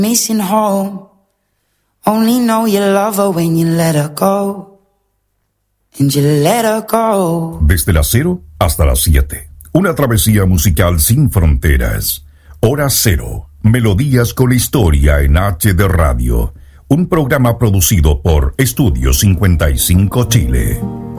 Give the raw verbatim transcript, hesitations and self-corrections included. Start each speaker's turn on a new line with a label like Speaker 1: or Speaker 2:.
Speaker 1: Missing home. Only know you love her when you let her go. And you let her go.
Speaker 2: Desde las cero hasta las siete. Una travesía musical sin fronteras. Hora Cero. Melodías con la historia en H D Radio. Un programa producido por Estudio cincuenta y cinco Chile.